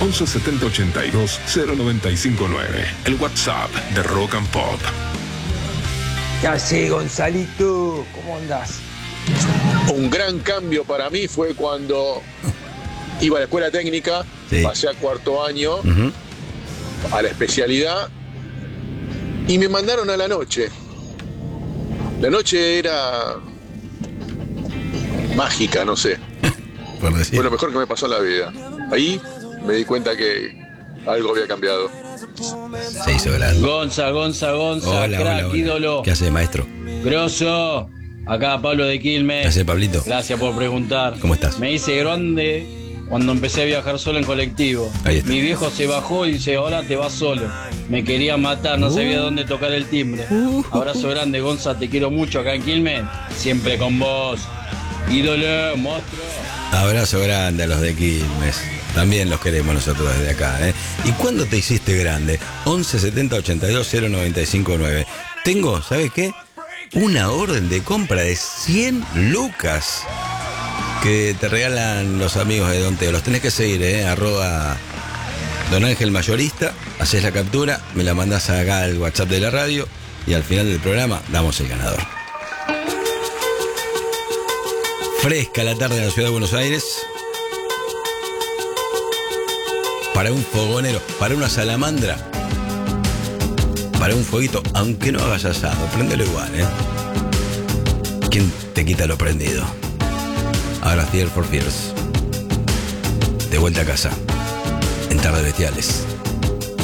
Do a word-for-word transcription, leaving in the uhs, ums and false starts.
once setenta ochenta y dos cero noventa y cinco nueve. El WhatsApp de Rock and Pop. Ya sé, Gonzalito, ¿cómo andás? Un gran cambio para mí fue cuando iba a la escuela técnica, sí. Pasé a cuarto año, uh-huh. a la especialidad, y me mandaron a la noche. La noche era mágica, no sé. Fue lo mejor que me pasó en la vida. Ahí me di cuenta que algo había cambiado. Se hizo grande. Gonza, Gonza, Gonza, hola, crack, hola, hola. ídolo. ¿Qué hace, maestro? Grosso. Acá Pablo de Quilmes. ¿Qué hace, Pablito? Gracias por preguntar. ¿Cómo estás? Me hice grande cuando empecé a viajar solo en colectivo. Ahí está. Mi viejo se bajó y dice, ahora te vas solo. Me quería matar, no uh. sabía dónde tocar el timbre. Uh. Abrazo grande, Gonza, te quiero mucho acá en Quilmes. Siempre con vos. Ídolo, monstruo. Abrazo grande a los de Quilmes. También los queremos nosotros desde acá, ¿eh? ¿Y cuándo te hiciste grande? once setenta ochenta y dos cero noventa y cinco nueve. Tengo, ¿sabes qué? Una orden de compra de cien lucas que te regalan los amigos de Don Teo. Los tenés que seguir, ¿eh? Arroba Don Ángel Mayorista. Haces la captura, me la mandás acá al WhatsApp de la radio y al final del programa damos el ganador. Fresca la tarde en la ciudad de Buenos Aires. Para un fogonero, para una salamandra, para un fueguito, aunque no hagas asado, prendelo igual, ¿eh? ¿Quién te quita lo prendido? Ahora Fear for Fears. De vuelta a casa, en Tardes Bestiales.